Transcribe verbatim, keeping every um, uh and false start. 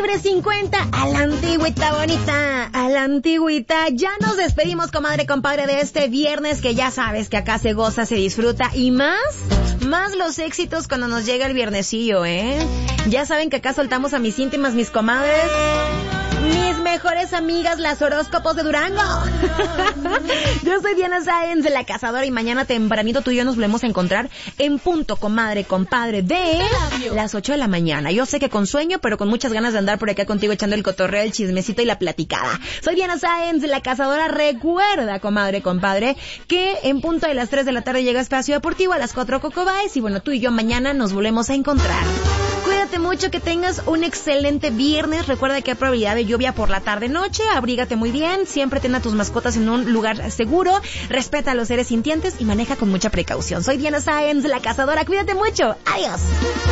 comadre cincuenta, a la antigüita bonita, a la antigüita. Ya nos despedimos, comadre, compadre, de este viernes que ya sabes que acá se goza, se disfruta y más, más los éxitos cuando nos llega el viernesillo, ¿eh? Ya saben que acá soltamos a mis íntimas, mis comadres, mis mejores amigas, las horóscopos de Durango. Yo soy Diana Sáenz, la cazadora, y mañana tempranito tú y yo nos volvemos a encontrar en punto, comadre, compadre, de las ocho de la mañana. Yo sé que con sueño, pero con muchas ganas de andar por acá contigo echando el cotorreo, el chismecito y la platicada. Soy Diana Sáenz, la cazadora. Recuerda, comadre, compadre, que en punto de las tres de la tarde llega Espacio Deportivo, a las cuatro Coco Baez, y bueno, tú y yo mañana nos volvemos a encontrar. Cuídate mucho, que tengas un excelente viernes. Recuerda que hay probabilidad de lluvia por la tarde-noche. Abrígate muy bien. Siempre ten a tus mascotas en un lugar seguro. Respeta a los seres sintientes y maneja con mucha precaución. Soy Diana Sáenz, la cazadora. Cuídate mucho. Adiós.